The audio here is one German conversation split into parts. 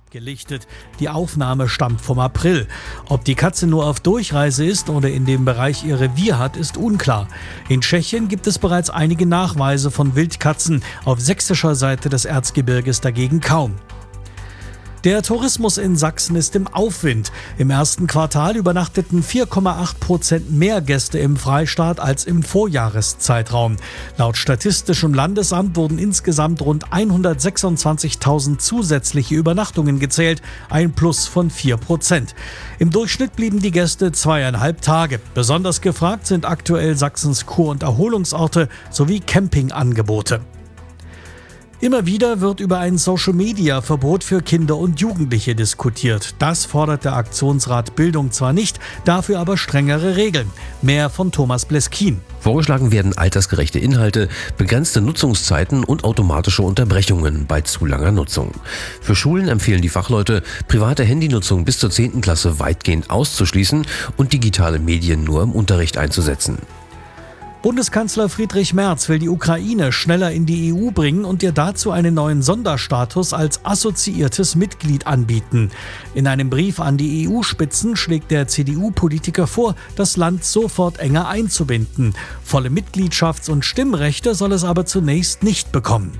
abgelichtet. Die Aufnahme stammt vom April. Ob die Katze nur auf Durchreise ist oder in dem Bereich ihr Revier hat, ist unklar. In Tschechien gibt es bereits einige Nachweise von Wildkatzen, auf sächsischer Seite des Erzgebirges dagegen kaum. Der Tourismus in Sachsen ist im Aufwind. Im ersten Quartal übernachteten 4,8% mehr Gäste im Freistaat als im Vorjahreszeitraum. Laut Statistischem Landesamt wurden insgesamt rund 126.000 zusätzliche Übernachtungen gezählt, ein Plus von 4%. Im Durchschnitt blieben die Gäste 2,5 Tage. Besonders gefragt sind aktuell Sachsens Kur- und Erholungsorte sowie Campingangebote. Immer wieder wird über ein Social-Media-Verbot für Kinder und Jugendliche diskutiert. Das fordert der Aktionsrat Bildung zwar nicht, dafür aber strengere Regeln. Mehr von Thomas Bleskin. Vorgeschlagen werden altersgerechte Inhalte, begrenzte Nutzungszeiten und automatische Unterbrechungen bei zu langer Nutzung. Für Schulen empfehlen die Fachleute, private Handynutzung bis zur 10. Klasse weitgehend auszuschließen und digitale Medien nur im Unterricht einzusetzen. Bundeskanzler Friedrich Merz will die Ukraine schneller in die EU bringen und ihr dazu einen neuen Sonderstatus als assoziiertes Mitglied anbieten. In einem Brief an die EU-Spitzen schlägt der CDU-Politiker vor, das Land sofort enger einzubinden. Volle Mitgliedschafts- und Stimmrechte soll es aber zunächst nicht bekommen.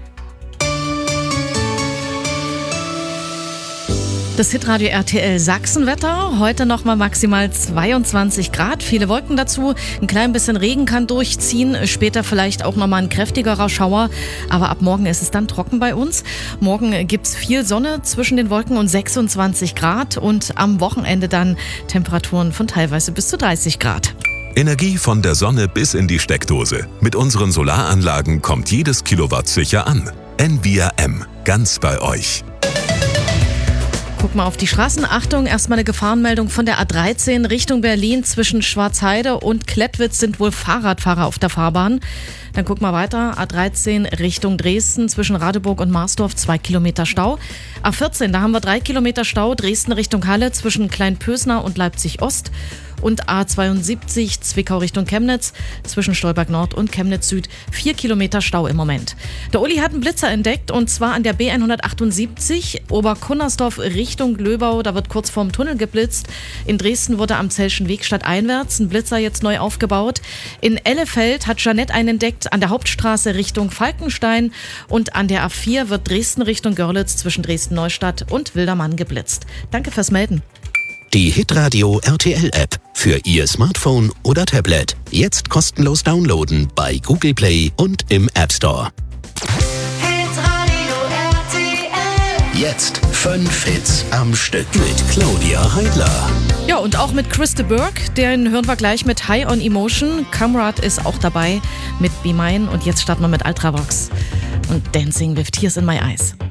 Das Hitradio RTL Sachsenwetter. Heute nochmal maximal 22 Grad. Viele Wolken dazu. Ein klein bisschen Regen kann durchziehen. Später vielleicht auch nochmal ein kräftigerer Schauer. Aber ab morgen ist es dann trocken bei uns. Morgen gibt's viel Sonne zwischen den Wolken und 26 Grad. Und am Wochenende dann Temperaturen von teilweise bis zu 30 Grad. Energie von der Sonne bis in die Steckdose. Mit unseren Solaranlagen kommt jedes Kilowatt sicher an. Envia M. Ganz bei euch. Guck mal auf die Straßen. Achtung, erstmal eine Gefahrenmeldung von der A13 Richtung Berlin. Zwischen Schwarzheide und Klettwitz sind wohl Fahrradfahrer auf der Fahrbahn. Dann guck mal weiter. A13 Richtung Dresden zwischen Radeburg und Marsdorf 2 Kilometer Stau. A14, da haben wir 3 Kilometer Stau. Dresden Richtung Halle zwischen Kleinpösner und Leipzig Ost. Und A72 Zwickau Richtung Chemnitz zwischen Stolberg Nord und Chemnitz Süd 4 Kilometer Stau im Moment. Der Uli hat einen Blitzer entdeckt und zwar an der B178 Oberkunnersdorf Richtung Löbau. Da wird kurz vorm Tunnel geblitzt. In Dresden wurde am Zellschen Weg stadteinwärts ein Blitzer jetzt neu aufgebaut. In Ellefeld hat Jeanette einen entdeckt an der Hauptstraße Richtung Falkenstein und an der A4 wird Dresden Richtung Görlitz zwischen Dresden-Neustadt und Wildermann geblitzt. Danke fürs Melden. Die Hitradio RTL App für Ihr Smartphone oder Tablet. Jetzt kostenlos downloaden bei Google Play und im App Store. Hitradio RTL. Jetzt 5 Hits am Stück mit Claudia Heidler. Ja, und auch mit Chris de Burgh, den hören wir gleich mit High on Emotion. Kamrat ist auch dabei mit Be Mine und jetzt starten wir mit Ultravox und Dancing with Tears in My Eyes.